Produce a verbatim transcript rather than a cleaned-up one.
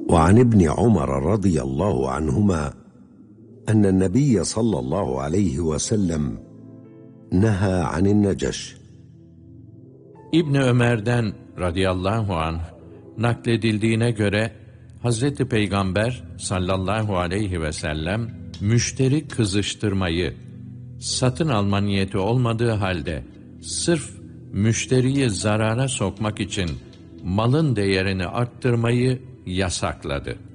وعن ابن عمر رضي الله عنهما أن النبي صلى الله عليه وسلم نهى عن النجش. İbni Ömer'den radıyallahu anh nakledildiğine göre Hazreti Peygamber sallallahu aleyhi ve sellem müşteri kızıştırmayı, satın alma niyeti olmadığı halde sırf müşteriyi zarara sokmak için malın değerini arttırmayı yasakladı.